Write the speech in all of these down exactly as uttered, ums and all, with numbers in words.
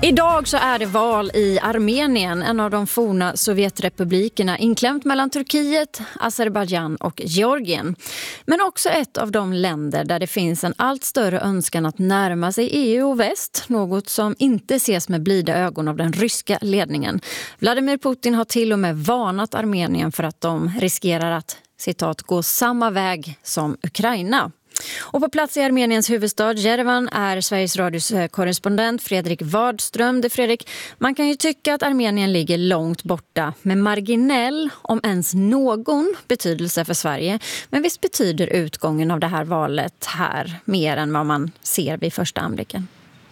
Idag så är det val i Armenien, en av de forna Sovjetrepublikerna, inklämt mellan Turkiet, Azerbaijan och Georgien. Men också ett av de länder där det finns en allt större önskan att närma sig E U och väst, något som inte ses med blida ögon av den ryska ledningen. Vladimir Putin har till och med varnat Armenien för att de riskerar att, citat, gå samma väg som Ukraina. Och på plats i Armeniens huvudstad Jerevan är Sveriges Radios korrespondent Fredrik Wadström. Det Fredrik, man kan ju tycka att Armenien ligger långt borta med marginell, om ens någon, betydelse för Sverige. Men visst betyder utgången av det här valet här mer än vad man ser vid första anblicken?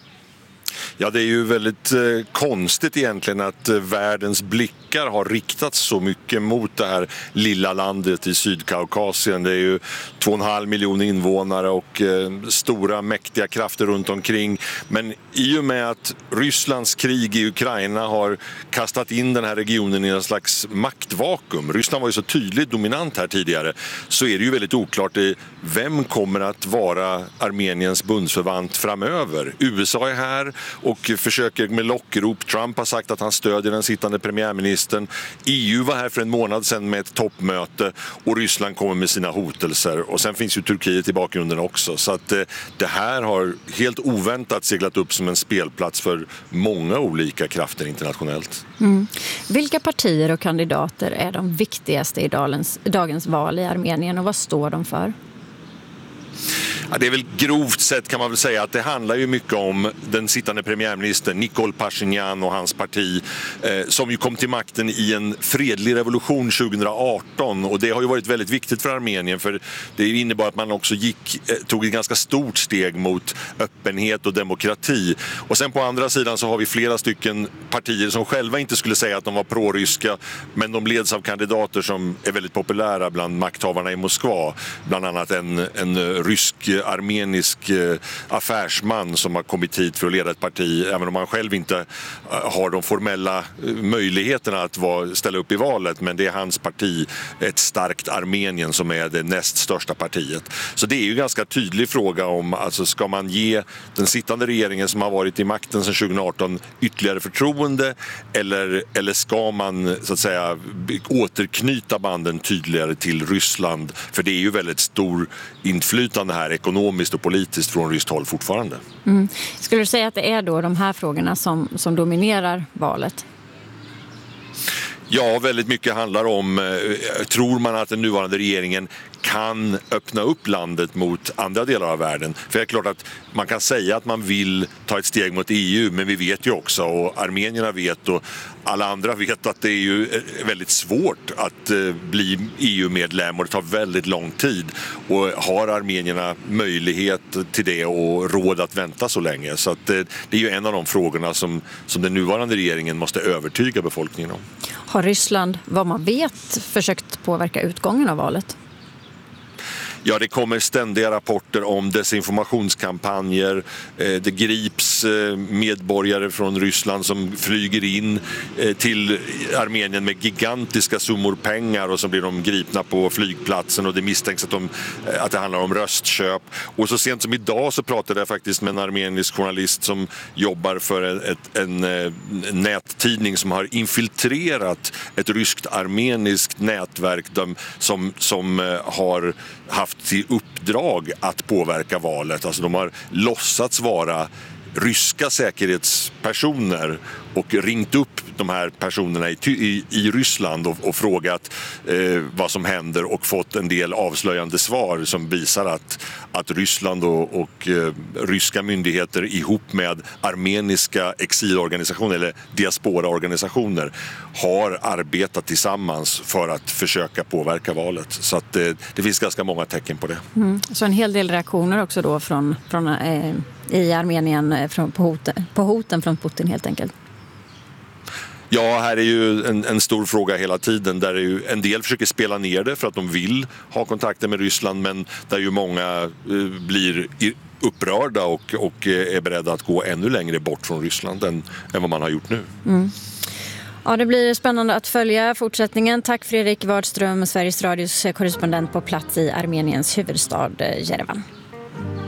Ja, det är ju väldigt eh, konstigt egentligen att eh, världens blickar har riktats så mycket mot det här lilla landet i Sydkaukasien. Det är ju två och en halv miljon invånare och eh, stora mäktiga krafter runt omkring. Men i och med att Rysslands krig i Ukraina har kastat in den här regionen i en slags maktvakuum. Ryssland var ju så tydligt dominant här tidigare, så är det ju väldigt oklart i vem kommer att vara Armeniens bundsförvant framöver. U S A är här och försöker med lockrop. Trump har sagt att han stödjer den sittande premiärministern. E U var här för en månad sedan med ett toppmöte och Ryssland kommer med sina hotelser. Och sen finns ju Turkiet i bakgrunden också. Så att eh, det här har helt oväntat seglat upp som en spelplats för många olika krafter internationellt. Mm. Vilka partier och kandidater är de viktigaste i dagens, dagens val i Armenien och vad står de för? Ja, det är väl grovt sett kan man väl säga att det handlar ju mycket om den sittande premiärministern Nikol Pashinyan och hans parti eh, som ju kom till makten i en fredlig revolution tjugohundraarton, och det har ju varit väldigt viktigt för Armenien för det innebar att man också gick, eh, tog ett ganska stort steg mot öppenhet och demokrati. Och sen på andra sidan så har vi flera stycken partier som själva inte skulle säga att de var proryska, men de leds av kandidater som är väldigt populära bland makthavarna i Moskva, bland annat en, en rysk armenisk affärsman som har kommit hit för att leda ett parti, även om han själv inte har de formella möjligheterna att vara, ställa upp i valet, men det är hans parti, ett starkt Armenien, som är det näst största partiet. Så det är ju en ganska tydlig fråga om, alltså ska man ge den sittande regeringen som har varit i makten sedan tjugohundraarton ytterligare förtroende, eller, eller ska man så att säga återknyta banden tydligare till Ryssland, för det är ju väldigt stor inflytande här ekonomiskt och politiskt från ryskt håll fortfarande. Mm. Skulle du säga att det är då de här frågorna som, som dominerar valet? Ja, väldigt mycket handlar om, eh, tror man att den nuvarande regeringen kan öppna upp landet mot andra delar av världen? För det är klart att man kan säga att man vill ta ett steg mot E U, men vi vet ju också, och armenierna vet och alla andra vet, att det är ju väldigt svårt att eh, bli E U-medlem och det tar väldigt lång tid. Och har armenierna möjlighet till det och råd att vänta så länge? Så att, eh, det är ju en av de frågorna som, som den nuvarande regeringen måste övertyga befolkningen om. Har Ryssland, vad man vet, försökt påverka utgången av valet? Ja, det kommer ständiga rapporter om desinformationskampanjer. Det grips medborgare från Ryssland som flyger in till Armenien med gigantiska summor pengar och så blir de gripna på flygplatsen och det misstänks att, de, att det handlar om röstköp. Och så sent som idag så pratade jag faktiskt med en armenisk journalist som jobbar för ett, en, en nättidning som har infiltrerat ett ryskt armeniskt nätverk som, som har haft till uppdrag att påverka valet. Alltså de har låtsats vara ryska säkerhetspersoner och ringt upp de här personerna i, i, i Ryssland och, och frågat eh, vad som händer och fått en del avslöjande svar som visar att, att Ryssland och, och eh, ryska myndigheter ihop med armeniska exilorganisationer eller diasporaorganisationer har arbetat tillsammans för att försöka påverka valet. Så att eh, det finns ganska många tecken på det. Mm. Så en hel del reaktioner också då från, från eh, i Armenien från, på, hoten, på hoten från Putin helt enkelt. Ja, här är ju en, en stor fråga hela tiden där är ju en del försöker spela ner det för att de vill ha kontakter med Ryssland, men där ju många eh, blir upprörda och, och är beredda att gå ännu längre bort från Ryssland än, än vad man har gjort nu. Mm. Ja, det blir spännande att följa fortsättningen. Tack Fredrik Wadström, Sveriges Radios korrespondent på plats i Armeniens huvudstad Jerevan.